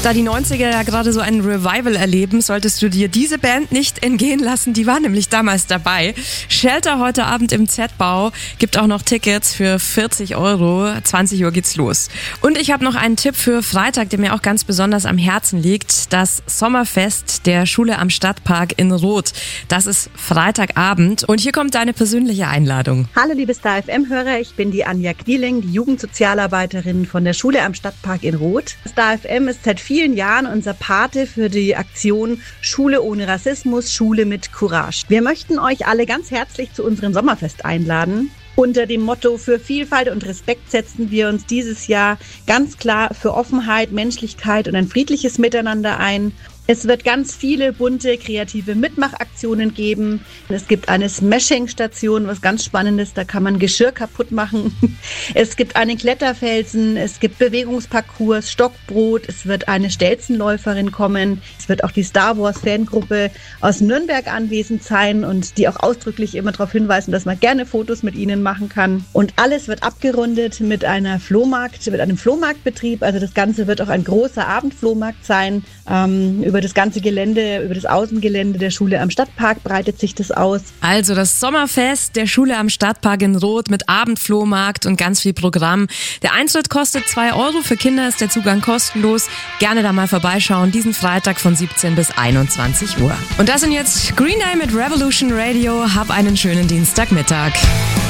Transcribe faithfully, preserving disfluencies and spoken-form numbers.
Da die neunziger ja gerade so ein Revival erleben, solltest du dir diese Band nicht entgehen lassen. Die war nämlich damals dabei. Shelter heute Abend im Z-Bau. Gibt auch noch Tickets für vierzig Euro. zwanzig Uhr geht's los. Und ich habe noch einen Tipp für Freitag, der mir auch ganz besonders am Herzen liegt. Das Sommerfest der Schule am Stadtpark in Roth. Das ist Freitagabend. Und hier kommt deine persönliche Einladung. Hallo liebe Star F M-Hörer, ich bin die Anja Knieling, die Jugendsozialarbeiterin von der Schule am Stadtpark in Roth. Star F M ist seit vielen Jahren unser Pate für die Aktion Schule ohne Rassismus, Schule mit Courage. Wir möchten euch alle ganz herzlich zu unserem Sommerfest einladen. Unter dem Motto für Vielfalt und Respekt setzen wir uns dieses Jahr ganz klar für Offenheit, Menschlichkeit und ein friedliches Miteinander ein. Es wird ganz viele bunte, kreative Mitmachaktionen geben. Es gibt eine Smashing-Station, was ganz spannend ist, da kann man Geschirr kaputt machen. Es gibt einen Kletterfelsen, es gibt Bewegungsparcours, Stockbrot, es wird eine Stelzenläuferin kommen. Es wird auch die Star Wars-Fangruppe aus Nürnberg anwesend sein und die auch ausdrücklich immer darauf hinweisen, dass man gerne Fotos mit ihnen machen kann. Und alles wird abgerundet mit einer Flohmarkt, mit einem Flohmarktbetrieb. Also das Ganze wird auch ein großer Abendflohmarkt sein. Ähm, über das ganze Gelände, über das Außengelände der Schule am Stadtpark breitet sich das aus. Also das Sommerfest der Schule am Stadtpark in Roth mit Abendflohmarkt und ganz viel Programm. Der Eintritt kostet zwei Euro, für Kinder ist der Zugang kostenlos. Gerne da mal vorbeischauen, diesen Freitag von siebzehn bis einundzwanzig Uhr. Und das sind jetzt Green Day mit Revolution Radio. Hab einen schönen Dienstagmittag.